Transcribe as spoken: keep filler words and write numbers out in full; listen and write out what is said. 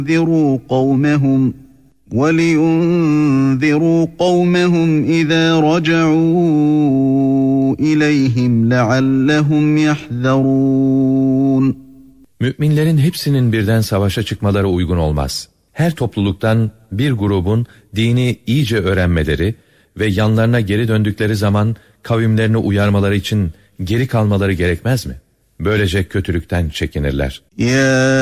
لِيُنذِرُوا قَوْمَهُمْ وَلِيُنذِرُوا قَوْمَهُمْ إِذَا رَجَعُوا إِلَيْهِمْ لَعَلَّهُمْ يَحْذَرُونَ. Müminlerin hepsinin birden savaşa çıkmaları uygun olmaz. Her topluluktan bir grubun dini iyice öğrenmeleri ve yanlarına geri döndükleri zaman kavimlerini uyarmaları için geri kalmaları gerekmez mi? Böylece kötülükten çekinirler. Ya